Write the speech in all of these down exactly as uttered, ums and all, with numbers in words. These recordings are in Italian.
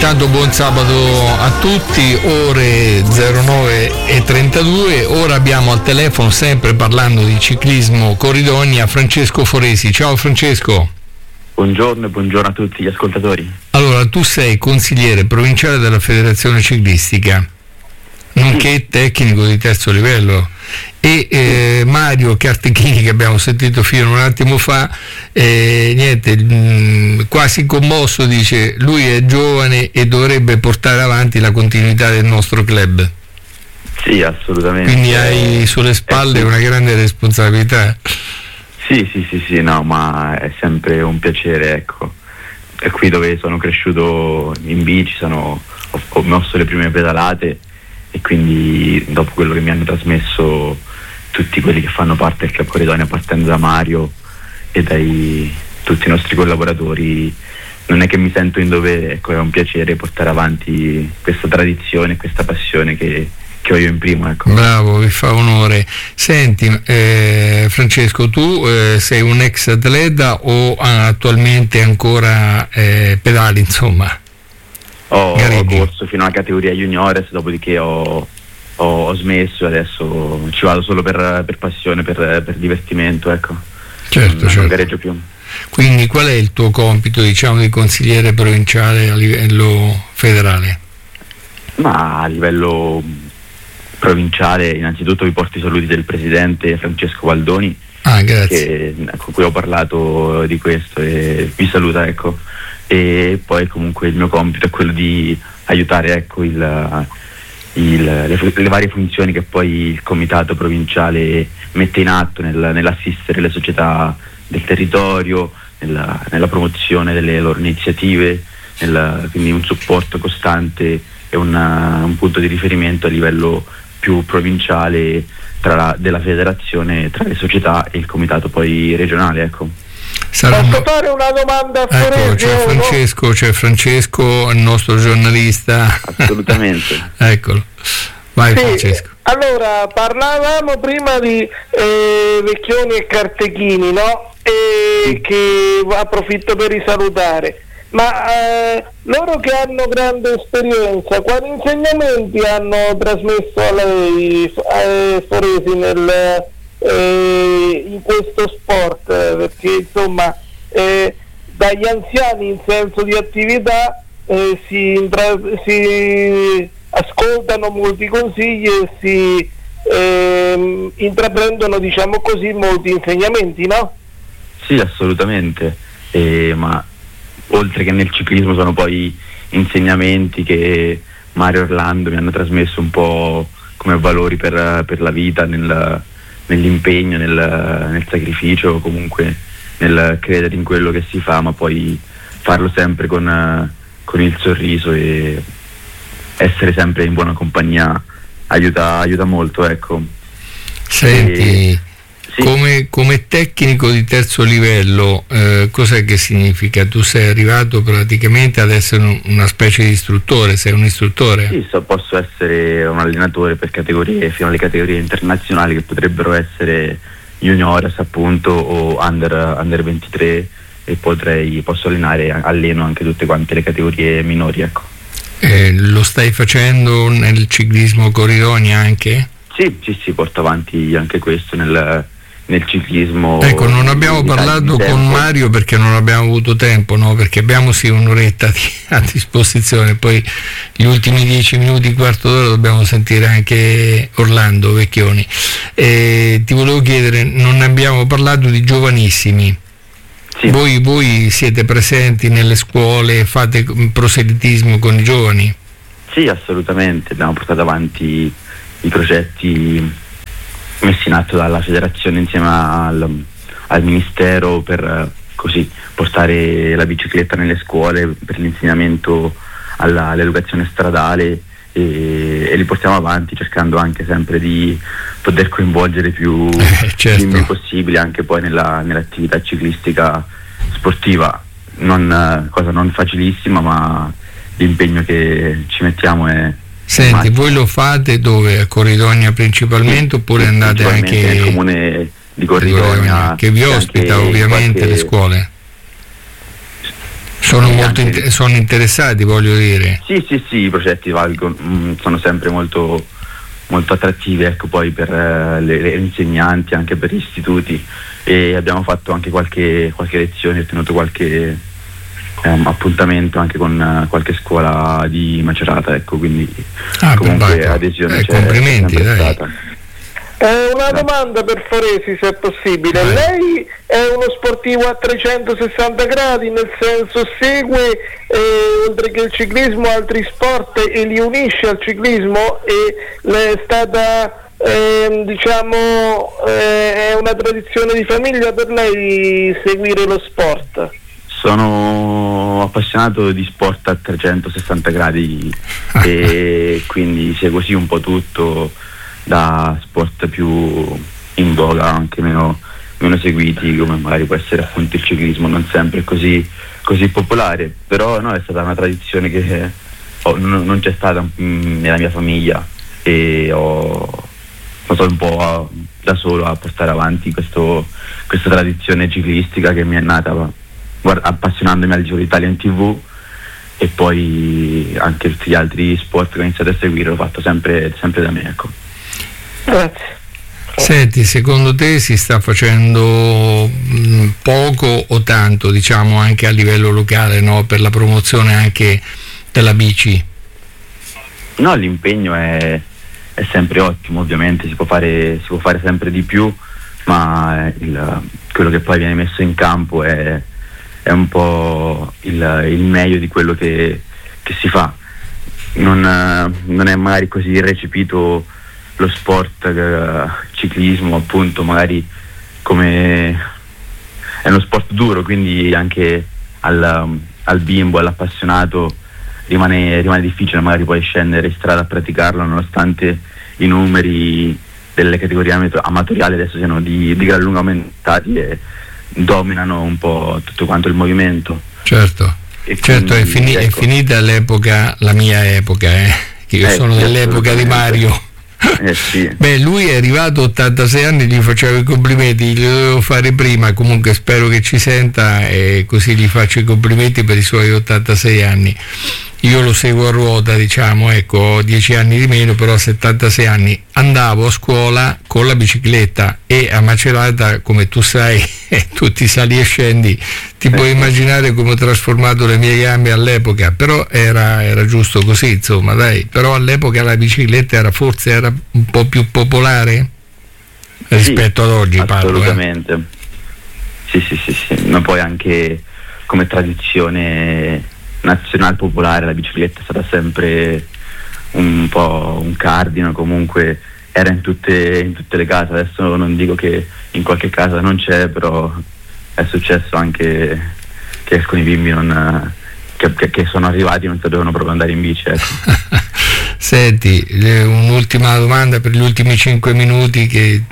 Tanto buon sabato a tutti, ore zero nove e trentadue. Ora abbiamo al telefono, sempre parlando di ciclismo Corridonia, Francesco Foresi. Ciao Francesco. Buongiorno e buongiorno a tutti gli ascoltatori. Allora, tu sei consigliere provinciale della Federazione Ciclistica, nonché tecnico di terzo livello, e eh, Mario Cartechini, che abbiamo sentito fino a un attimo fa, eh, niente, mh, quasi commosso, dice lui è giovane e dovrebbe portare avanti la continuità del nostro club. Sì, assolutamente. Quindi hai sulle spalle eh, sì. una grande responsabilità. Sì, sì, sì, sì, no, ma è sempre un piacere, ecco. È qui dove sono cresciuto in bici, sono, ho, ho mosso le prime pedalate, e quindi dopo quello che mi hanno trasmesso tutti quelli che fanno parte del Club Corridonia, partendo da Mario e dai tutti i nostri collaboratori, non è che mi sento in dovere, ecco, è un piacere portare avanti questa tradizione, questa passione che, che ho io in primo, ecco. Bravo, vi fa onore. Senti, eh, Francesco, tu eh, sei un ex atleta o attualmente ancora eh, pedali, insomma? Ho, ho corso fino alla categoria juniores, dopodiché ho, ho, ho smesso e adesso ci vado solo per, per passione, per, per divertimento, ecco. Certo, non, certo. non gareggio più. Quindi qual è il tuo compito, diciamo, di consigliere provinciale a livello federale? Ma a livello provinciale innanzitutto vi porto i saluti del presidente Francesco Valdoni, ah, grazie. Che, con cui ho parlato di questo e vi saluta, ecco. E poi comunque il mio compito è quello di aiutare, ecco, il, il, le, le varie funzioni che poi il comitato provinciale mette in atto nel, nell'assistere le società del territorio, nella, nella promozione delle loro iniziative, nella, quindi un supporto costante e una, un punto di riferimento a livello più provinciale tra la, della federazione, tra le società e il comitato poi regionale, ecco. Saranno... Posso fare una domanda a Foresi? Ecco, c'è Francesco, c'è Francesco, il nostro giornalista. Assolutamente. Eccolo. Vai, sì, Francesco. Allora, parlavamo prima di eh, Vecchioni e Cartechini, no? E sì. Che approfitto per risalutare. Ma eh, loro che hanno grande esperienza, quali insegnamenti hanno trasmesso a lei, a Foresi, nel... Eh, in questo sport, eh, perché insomma eh, dagli anziani in senso di attività eh, si, intra- si ascoltano molti consigli e si eh, intraprendono, diciamo così, molti insegnamenti, no? Sì, assolutamente, eh, ma oltre che nel ciclismo sono poi insegnamenti che Mario e Orlando mi hanno trasmesso un po' come valori per, per la vita, nel nell'impegno, nel, nel sacrificio, comunque nel credere in quello che si fa, ma poi farlo sempre con, con il sorriso e essere sempre in buona compagnia aiuta, aiuta molto, ecco. Senti, e, sì. come, come tecnico di terzo livello, eh, cos'è che significa? Tu sei arrivato praticamente ad essere un, una specie di istruttore, sei un istruttore? Sì, so, posso essere un allenatore per categorie, fino alle categorie internazionali che potrebbero essere juniores appunto o under, under ventitré, e potrei, posso allenare, alleno anche tutte quante le categorie minori, ecco. Eh, lo stai facendo nel ciclismo Corridonia anche? Sì, sì, sì, porto avanti anche questo nel... nel ciclismo. Ecco, non abbiamo parlato con Mario perché non abbiamo avuto tempo, no? Perché abbiamo sì un'oretta di, a disposizione, poi gli ultimi dieci minuti, quarto d'ora dobbiamo sentire anche Orlando Vecchioni. E ti volevo chiedere, non abbiamo parlato di giovanissimi. Sì. Voi, voi siete presenti nelle scuole, fate proselitismo con i giovani? Sì, assolutamente, abbiamo portato avanti i progetti messi in atto dalla federazione insieme al, al ministero per eh, così portare la bicicletta nelle scuole, per l'insegnamento alla, all'educazione stradale, e, e li portiamo avanti cercando anche sempre di poter coinvolgere più eh, certo. bimbi possibile anche poi nella, nell'attività ciclistica sportiva, non, cosa non facilissima, ma l'impegno che ci mettiamo è... Senti, massimo. Voi lo fate dove? A Corridonia principalmente, sì, oppure andate anche nel comune di Corridonia, che vi ospita ovviamente qualche... le scuole? Sono molto anche, in, sono interessati, voglio dire. Sì, sì, sì, i progetti valgono, mh, sono sempre molto, molto attrattivi, ecco, poi per uh, le, le insegnanti, anche per gli istituti, e abbiamo fatto anche qualche, qualche lezione, tenuto qualche um, appuntamento anche con uh, qualche scuola di Macerata, ecco, quindi ah, comunque adesione eh, c'è, complimenti, c'è dai. stata. Eh, una domanda per Foresi, se è possibile. Eh. Lei è uno sportivo a trecentosessanta gradi, nel senso segue eh, oltre che il ciclismo altri sport e li unisce al ciclismo, e le è stata eh, diciamo eh, è una tradizione di famiglia per lei seguire lo sport? Sono appassionato di sport a trecentosessanta gradi e quindi seguo sì un po' tutto, da sport più in voga, anche meno, meno seguiti, come magari può essere appunto il ciclismo, non sempre così, così popolare, però no, è stata una tradizione che oh, non, non c'è stata mh, nella mia famiglia, e ho sono un po' da solo a portare avanti questo, questa tradizione ciclistica che mi è nata guarda, appassionandomi al Giro d'Italia in tv, e poi anche tutti gli altri sport che ho iniziato a seguire l'ho fatto sempre, sempre da me, ecco. Grazie. Senti, secondo te si sta facendo mh, poco o tanto, diciamo, anche a livello locale, no? Per la promozione anche della bici? No, l'impegno è, è sempre ottimo, ovviamente si può fare, si può fare sempre di più, ma il, quello che poi viene messo in campo è, è un po' il, il meglio di quello che, che si fa. Non, non è magari così recepito lo sport, eh, ciclismo appunto, magari come è uno sport duro, quindi anche al, al bimbo, all'appassionato rimane, rimane difficile magari poi scendere in strada a praticarlo, nonostante i numeri delle categorie amatoriali adesso siano di, di gran lunga aumentati e dominano un po' tutto quanto il movimento. Certo, e certo quindi, è, fini- ecco. È finita l'epoca, la mia epoca, eh, che io eh, sono sì, dell'epoca di Mario. Eh sì. Beh, lui è arrivato a ottantasei anni, gli facevo i complimenti, li dovevo fare prima, comunque spero che ci senta e così gli faccio i complimenti per i suoi ottantasei anni. Io lo seguo a ruota, diciamo, ecco, ho dieci anni di meno, però a settantasei anni andavo a scuola con la bicicletta, e a Macerata, come tu sai, tutti sali e scendi, ti puoi immaginare come ho trasformato le mie gambe all'epoca, però era, era giusto così, insomma, dai, però all'epoca la bicicletta era forse era un po' più popolare rispetto sì, ad oggi, assolutamente. Parlo, eh. Sì, sì, sì, sì, ma poi anche come tradizione nazionale popolare la bicicletta è stata sempre un po' un cardine, comunque era in tutte, in tutte le case. Adesso non dico che in qualche casa non c'è, però è successo anche che escono i bimbi non, che, che, che sono arrivati e non sapevano proprio andare in bici, ecco. Senti, un'ultima domanda per gli ultimi cinque minuti che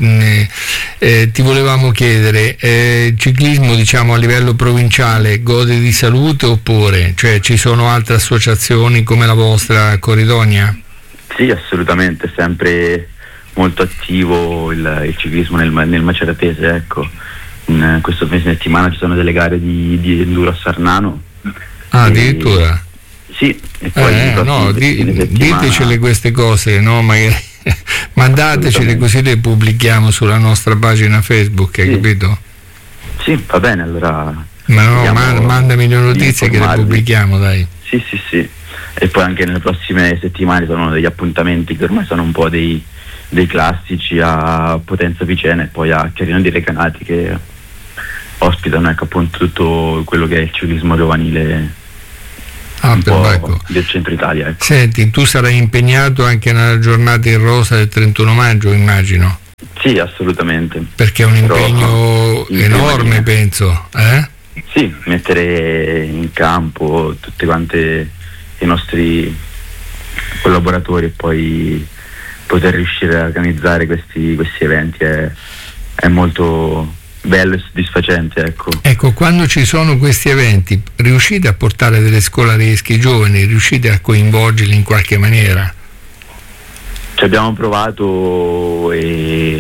eh, ti volevamo chiedere. Eh, ciclismo, diciamo, a livello provinciale gode di salute oppure? Cioè ci sono altre associazioni come la vostra a Corridonia? Sì, assolutamente, è sempre molto attivo il, il ciclismo nel, nel maceratese, ecco. In questo fine settimana ci sono delle gare di, di enduro a Sarnano. Ah, addirittura? Sì, e poi eh, no, di, ditecele queste cose, no? Magari mandatecele così le pubblichiamo sulla nostra pagina Facebook, hai sì. capito? Sì, va bene, allora. Ma no, ma, mandami le notizie che le pubblichiamo, dai. Sì, sì, sì. E poi anche nelle prossime settimane sono degli appuntamenti che ormai sono un po' dei, dei classici a Potenza Picena e poi a Chiarino di Recanati, che ospitano, ecco, appunto tutto quello che è il ciclismo giovanile. Ah, un po' ecco. del centro Italia, ecco. Senti, tu sarai impegnato anche nella giornata in rosa del trentuno maggio, immagino? Sì, assolutamente. Perché è un impegno in enorme, penso, eh? Sì, mettere in campo tutti quanti i nostri collaboratori e poi poter riuscire a organizzare questi, questi eventi è, è molto bello e soddisfacente, ecco. Ecco, quando ci sono questi eventi, riuscite a portare delle scolaresche giovani, riuscite a coinvolgerli in qualche maniera? Ci abbiamo provato e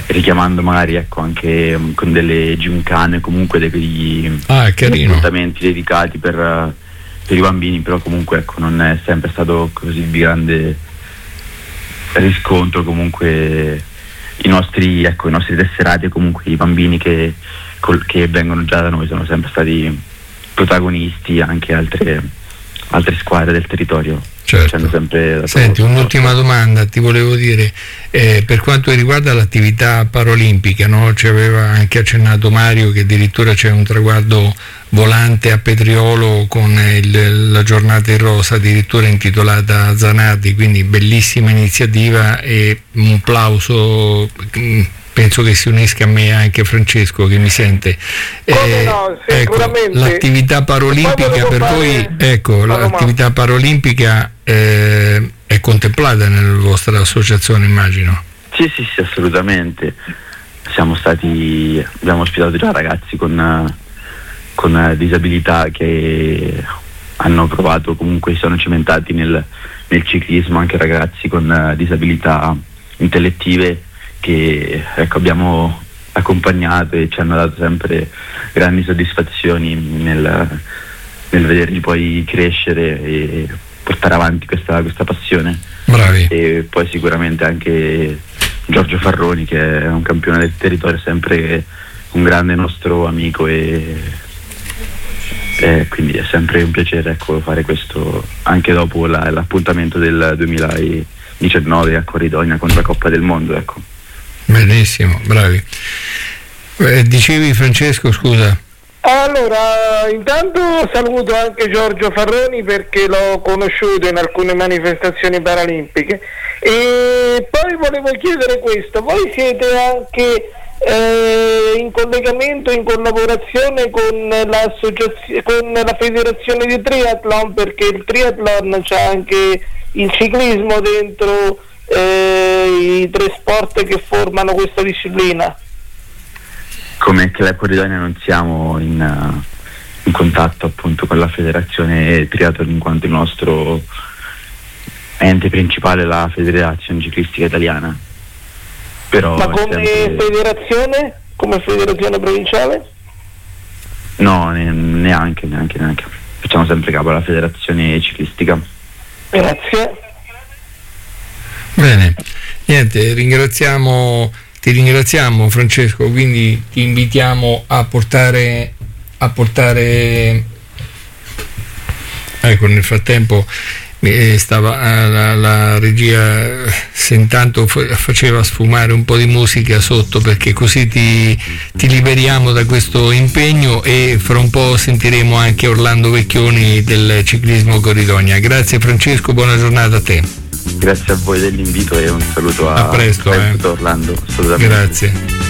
richiamando magari ecco anche con delle gymkhane, comunque degli ah, appuntamenti dedicati per, per i bambini, però comunque ecco non è sempre stato così di grande riscontro. Comunque i nostri ecco i nostri tesserati e comunque i bambini che, col, che vengono già da noi sono sempre stati protagonisti, anche altre altre squadre del territorio. Certo. Sempre Senti, un'ultima domanda, ti volevo dire, eh, per quanto riguarda l'attività paraolimpica, no? Ci aveva anche accennato Mario che addirittura c'è un traguardo volante a Petriolo con il, la giornata in rosa addirittura intitolata Zanardi, quindi bellissima iniziativa e un plauso. Penso che si unisca a me anche Francesco che mi sente. Eh, no, ecco, l'attività paraolimpica per voi, ecco, l'attività paraolimpica eh, è contemplata nella vostra associazione, immagino. Sì, sì, sì, assolutamente. Siamo stati, abbiamo ospitato già ragazzi con, con disabilità che hanno provato, comunque si sono cimentati nel, nel ciclismo, anche ragazzi con disabilità intellettive che ecco, abbiamo accompagnato e ci hanno dato sempre grandi soddisfazioni nel, nel vederli poi crescere e portare avanti questa, questa passione. Bravi. E poi sicuramente anche Giorgio Farroni, che è un campione del territorio, sempre un grande nostro amico, e, e quindi è sempre un piacere ecco, fare questo anche dopo la, l'appuntamento del duemiladiciannove a Corridonia con la Coppa del Mondo, ecco. Benissimo, bravi. Eh, dicevi Francesco, scusa. Allora, intanto saluto anche Giorgio Farroni perché l'ho conosciuto in alcune manifestazioni paralimpiche, e poi volevo chiedere questo: voi siete anche eh, in collegamento, in collaborazione con l'associazione, con la federazione di triathlon, perché il triathlon c'ha anche il ciclismo dentro eh, i tre sport che formano questa disciplina? Come Club Corridonia non siamo in, uh, in contatto appunto con la federazione triathlon, in quanto il nostro ente principale è la Federazione Ciclistica Italiana. Però ma come sempre... federazione? Come federazione provinciale? No, ne- neanche, neanche, neanche. Facciamo sempre capo alla federazione ciclistica. Grazie. Bene, niente, ringraziamo, ti ringraziamo Francesco, quindi ti invitiamo a portare, a portare, ecco, nel frattempo eh, stava la, la regia se intanto faceva sfumare un po' di musica sotto, perché così ti, ti liberiamo da questo impegno, e fra un po' sentiremo anche Orlando Vecchioni del Ciclismo Corridonia. Grazie Francesco, buona giornata a te. Grazie a voi dell'invito e un saluto a, a presto, a eh. Orlando, assolutamente. Grazie.